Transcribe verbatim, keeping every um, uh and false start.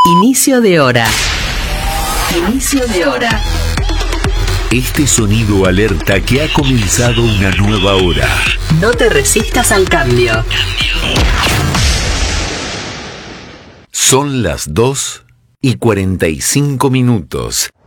Inicio de hora. Inicio de hora. Este sonido alerta que ha comenzado una nueva hora. No te resistas al cambio. Son las dos y cuarenta y cinco minutos.